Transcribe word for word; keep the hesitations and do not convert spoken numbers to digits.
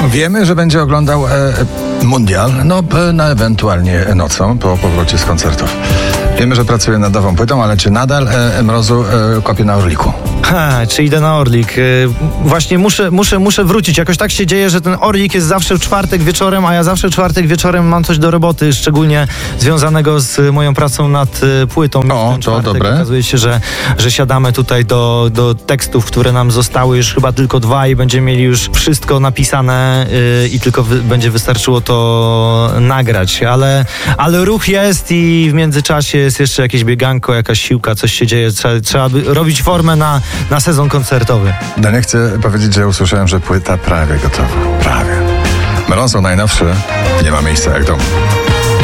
Wiemy, że będzie oglądał e, mundial, no na ewentualnie nocą po powrocie z koncertów. Wiemy, że pracuje nad nową płytą, ale czy nadal e, Mrozu e, kopie na Orliku? Ha, czy idę na Orlik? Yy, właśnie muszę, muszę, muszę wrócić. Jakoś tak się dzieje, że ten Orlik jest zawsze w czwartek wieczorem, a ja zawsze w czwartek wieczorem mam coś do roboty, szczególnie związanego z moją pracą nad y, płytą. O, to dobre. Okazuje się, że, że siadamy tutaj do, do tekstów, które nam zostały już chyba tylko dwa i będziemy mieli już wszystko napisane yy, i tylko wy, będzie wystarczyło to nagrać. Ale, ale ruch jest i w międzyczasie jest jeszcze jakieś bieganko, jakaś siłka, coś się dzieje. Trzeba, trzeba by robić formę na na sezon koncertowy. No nie chcę powiedzieć, że usłyszałem, że płyta prawie gotowa. Prawie. Mrozu najnowszy nie ma miejsca jak dom.